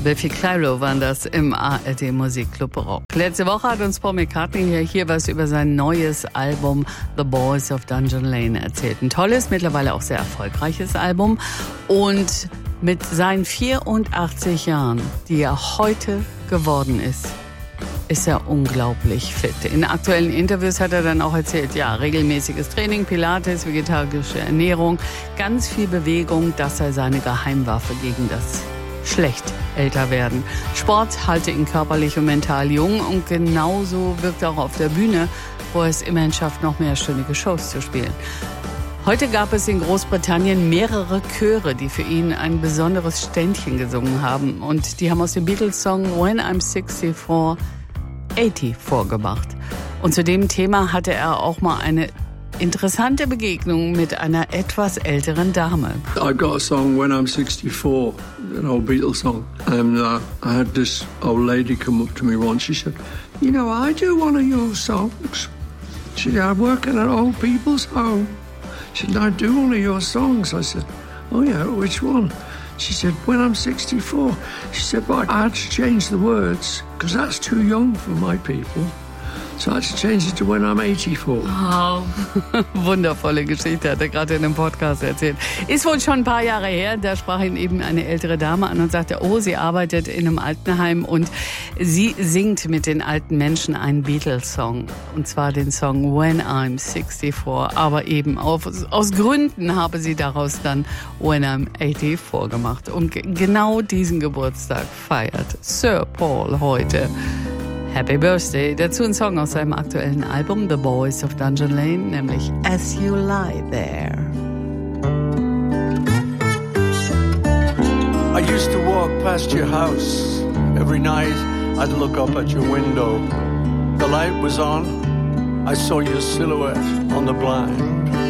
Biffy Clyro waren das im ARD Musikclub Rock. Letzte Woche hat uns Paul McCartney hier was über sein neues Album The Boys of Dungeon Lane erzählt. Ein tolles, mittlerweile auch sehr erfolgreiches Album. Und mit seinen 84 Jahren, die er heute geworden ist er unglaublich fit. In aktuellen Interviews hat er dann auch erzählt, ja, regelmäßiges Training, Pilates, vegetarische Ernährung, ganz viel Bewegung, das sei seine Geheimwaffe gegen das schlecht älter werden. Sport halte ihn körperlich und mental jung und genauso wirkt er auch auf der Bühne, wo er es immerhin schafft, noch mehrstündige Shows zu spielen. Heute gab es in Großbritannien mehrere Chöre, die für ihn ein besonderes Ständchen gesungen haben. Und die haben aus dem Beatles-Song When I'm 64 80 vorgemacht. Und zu dem Thema hatte er auch mal eine interessante Begegnung mit einer etwas älteren Dame. I got a song When I'm 64, an old Beatles song, and I had this old lady come up to me once. She said, "You know, I do one of your songs." She said, "I work in an old people's home." She said, "I do one of your songs." I said, "Oh yeah, which one?" She said, "When I'm 64." She said, "But I had to change the words because that's too young for my people. So I had to change it to When I'm 84. Oh, wundervolle Geschichte, hat er gerade in einem Podcast erzählt. Ist wohl schon ein paar Jahre her, da sprach ihn eben eine ältere Dame an und sagte, oh, sie arbeitet in einem Altenheim und sie singt mit den alten Menschen einen Beatles-Song. Und zwar den Song When I'm 64. Aber eben aus Gründen habe sie daraus dann When I'm 84 gemacht. Und genau diesen Geburtstag feiert Sir Paul heute. Happy Birthday. Dazu ein Song aus seinem aktuellen Album The Boys of Dungeon Lane, nämlich As You Lie There. I used to walk past your house. Every night I'd look up at your window. The light was on. I saw your silhouette on the blind.